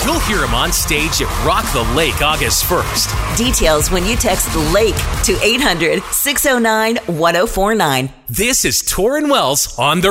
You'll hear him on stage at Rock the Lake August 1st. Details when you text LAKE to 800-609-1049. This is Torrin Wells on the